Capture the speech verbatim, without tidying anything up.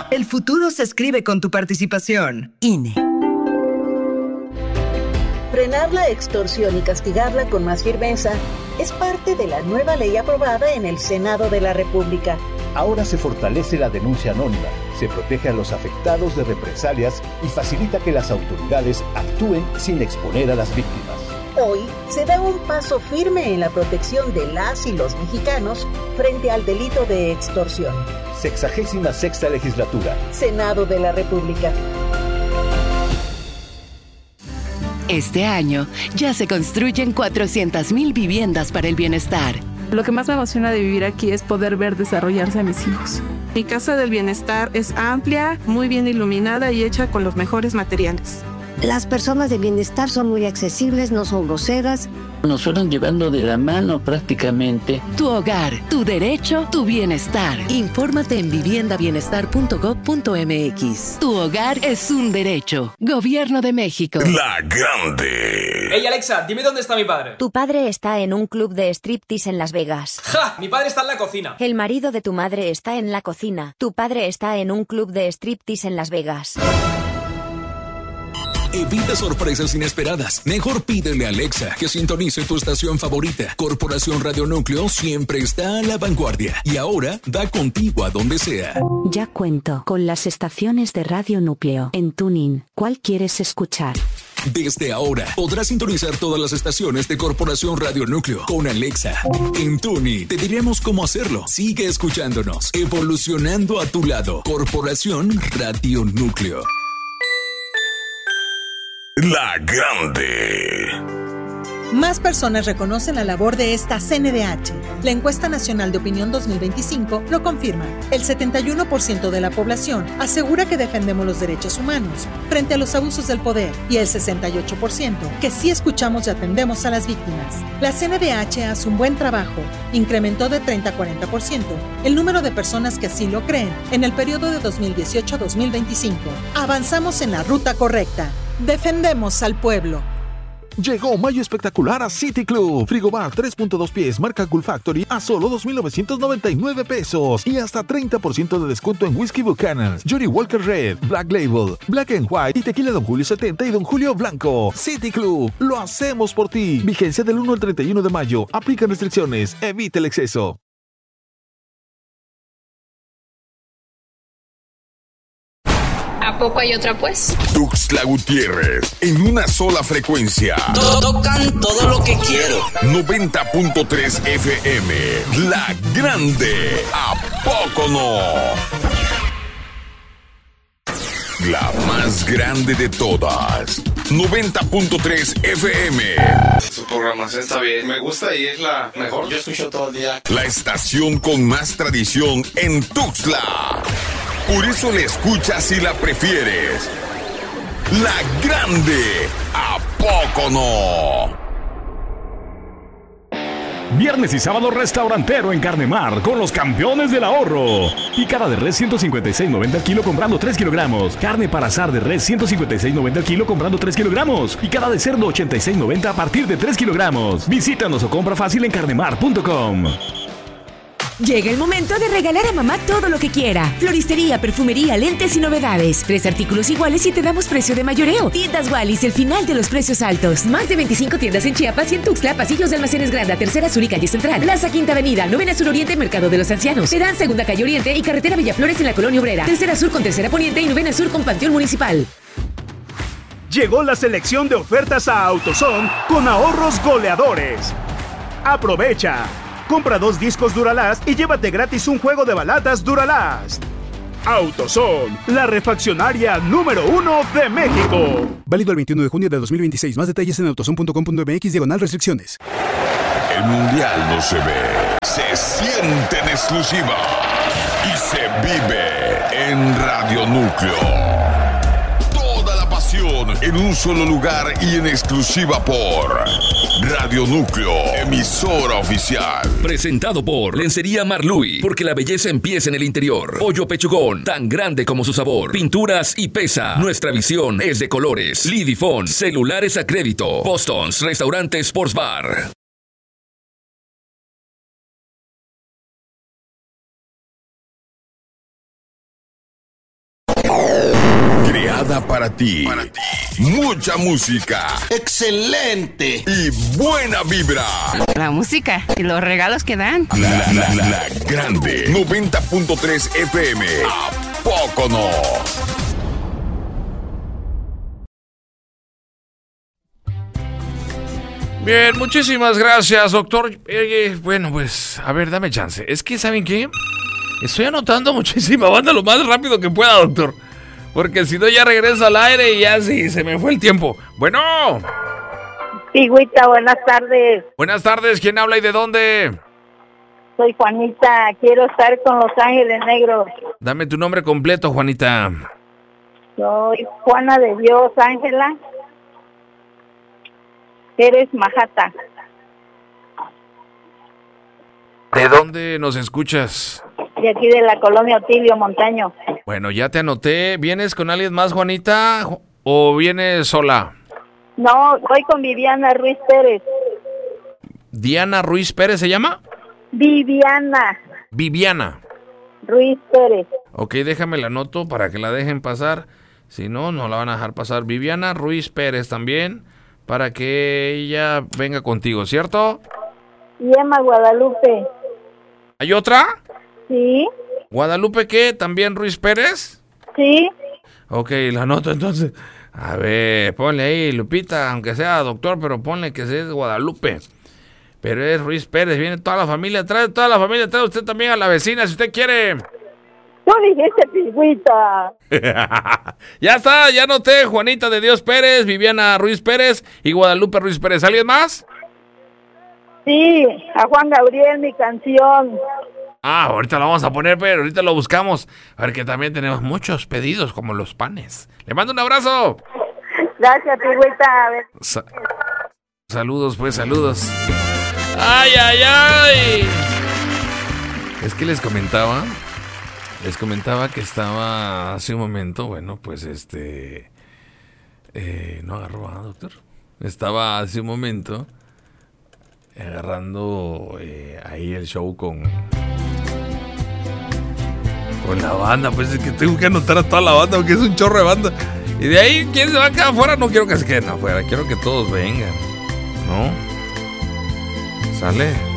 El futuro se escribe con tu participación. I N E. Frenar la extorsión y castigarla con más firmeza es parte de la nueva ley aprobada en el Senado de la República. Ahora se fortalece la denuncia anónima, se protege a los afectados de represalias y facilita que las autoridades actúen sin exponer a las víctimas. Hoy se da un paso firme en la protección de las y los mexicanos frente al delito de extorsión. Sexagésima sexta legislatura. Senado de la República. Este año ya se construyen cuatrocientas mil viviendas para el bienestar. Lo que más me emociona de vivir aquí es poder ver desarrollarse a mis hijos. Mi casa del bienestar es amplia, muy bien iluminada y hecha con los mejores materiales. Las personas de bienestar son muy accesibles, no son groseras. Nos fueron llevando de la mano prácticamente. Tu hogar, tu derecho, tu bienestar. Infórmate en vivienda bienestar punto gob punto eme equis. Tu hogar es un derecho. Gobierno de México. La Grande. Hey Alexa, dime dónde está mi padre. Tu padre está en un club de striptease en Las Vegas. ¡Ja! Mi padre está en la cocina. El marido de tu madre está en la cocina. Tu padre está en un club de striptease en Las Vegas. Evita sorpresas inesperadas. Mejor pídele a Alexa que sintonice tu estación favorita. Corporación Radio Núcleo siempre está a la vanguardia y ahora da contigo a donde sea. Ya cuento con las estaciones de Radio Núcleo en TuneIn. ¿Cuál quieres escuchar? Desde ahora podrás sintonizar todas las estaciones de Corporación Radio Núcleo con Alexa. En TuneIn te diremos cómo hacerlo. Sigue escuchándonos, evolucionando a tu lado. Corporación Radio Núcleo. La Grande. Más personas reconocen la labor de esta C N D H. La Encuesta Nacional de Opinión dos mil veinticinco lo confirma. El setenta y uno por ciento de la población asegura que defendemos los derechos humanos frente a los abusos del poder y el sesenta y ocho por ciento que sí escuchamos y atendemos a las víctimas. La C N D H hace un buen trabajo. Incrementó de treinta a cuarenta por ciento el número de personas que así lo creen en el periodo de dos mil dieciocho a dos mil veinticinco. Avanzamos en la ruta correcta. Defendemos al pueblo. Llegó mayo espectacular a City Club. Frigobar tres punto dos pies marca Cool Factory a solo dos mil novecientos noventa y nueve pesos y hasta treinta por ciento de descuento en Whisky Buchanan's, Johnny Walker Red, Black Label, Black and White y Tequila Don Julio setenta y Don Julio Blanco. City Club, lo hacemos por ti. Vigencia del uno al treinta y uno de mayo. Aplican restricciones. Evite el exceso. ¿A poco hay otra pues? Tuxtla Gutiérrez, en una sola frecuencia. Tocan todo lo que quiero. noventa punto tres F M. La Grande. ¿A poco no? La más grande de todas. noventa punto tres F M. Su programación está bien. Me gusta y es la mejor. Yo escucho todo el día. La estación con más tradición en Tuxtla. Por eso la escuchas y la prefieres. La Grande. ¿A poco no? Viernes y sábado restaurantero en Carnemar con los campeones del ahorro. Picada de res ciento cincuenta y seis noventa al kilo comprando tres kilogramos. Carne para asar de res ciento cincuenta y seis noventa al kilo comprando tres kilogramos. Picada de cerdo ochenta y seis noventa a partir de tres kilogramos. Visítanos o compra fácil en carnemar punto com. Llega el momento de regalar a mamá todo lo que quiera. Floristería, perfumería, lentes y novedades. Tres artículos iguales y te damos precio de mayoreo. Tiendas Wallis, el final de los precios altos. Más de veinticinco tiendas en Chiapas y en Tuxtla, pasillos de Almacenes Granda, Tercera Sur y Calle Central. Plaza Quinta Avenida, Novena Sur Oriente, Mercado de los Ancianos. Terán, Segunda Calle Oriente y Carretera Villaflores en la Colonia Obrera. Tercera Sur con Tercera Poniente y Novena Sur con Panteón Municipal. Llegó la selección de ofertas a AutoZone con ahorros goleadores. Aprovecha. Compra dos discos Duralast y llévate gratis un juego de balatas Duralast. AutoZone, la refaccionaria número uno de México. Válido el veintiuno de junio de dos mil veintiséis. Más detalles en autozone punto com punto mx diagonal restricciones. El mundial no se ve, se siente en exclusiva y se vive en Radio Núcleo. En un solo lugar y en exclusiva por Radio Núcleo, emisora oficial. Presentado por Lencería Marluy, porque la belleza empieza en el interior. Pollo Pechugón, tan grande como su sabor. Pinturas y pesa. Nuestra visión es de colores. Lidifón, celulares a crédito. Boston's, restaurante Sports Bar. Nada para ti. Para ti. Mucha música. ¡Excelente! Y buena vibra. La música y los regalos que dan. La, la, la, la grande. noventa punto tres F M. ¿A poco no? Bien, muchísimas gracias, doctor. Eh, bueno, pues, a ver, dame chance. Es que, ¿saben qué? Estoy anotando muchísima banda lo más rápido que pueda, doctor. Porque si no, ya regreso al aire y ya sí, se me fue el tiempo. Bueno. Pigüita, buenas tardes. Buenas tardes, ¿quién habla y de dónde? Soy Juanita, quiero estar con Los Ángeles Negros. Dame tu nombre completo, Juanita. Soy Juana de Dios Ángela. Eres Majata. ¿De dónde nos escuchas? De aquí de la colonia Otilio Montaño. Bueno, ya te anoté. ¿Vienes con alguien más, Juanita? ¿O vienes sola? No, voy con Viviana Ruiz Pérez. ¿Diana Ruiz Pérez se llama? Viviana. Viviana. Ruiz Pérez. Ok, déjame la anoto para que la dejen pasar. Si no, no la van a dejar pasar. Viviana Ruiz Pérez también, para que ella venga contigo, ¿cierto? Y Emma Guadalupe. ¿Hay otra? Sí. ¿Guadalupe qué? ¿También Ruiz Pérez? Sí. Ok, la anoto entonces. A ver, ponle ahí, Lupita, aunque sea doctor, pero ponle que sea Guadalupe. Pero es Ruiz Pérez, viene toda la familia, trae toda la familia, trae usted también a la vecina si usted quiere. Tú dijiste, Pigüita. Ya está, ya anoté, Juanita de Dios Pérez, Viviana Ruiz Pérez y Guadalupe Ruiz Pérez. ¿Alguien más? Sí, a Juan Gabriel, mi canción. Ah, ahorita lo vamos a poner, pero ahorita lo buscamos. A ver que también tenemos muchos pedidos, como los panes. Le mando un abrazo. Gracias, Pigüita. Sa- saludos, pues, saludos. ¡Ay, ay, ay! Es que les comentaba, les comentaba que estaba hace un momento, bueno, pues, este... Eh, no agarró, ¿ah, doctor? Estaba hace un momento agarrando eh, ahí el show con... Con la banda, pues es que tengo que anotar a toda la banda porque es un chorro de banda. Y de ahí, ¿quién se va a quedar afuera? No quiero que se queden afuera, quiero que todos vengan, ¿no? ¿Sale?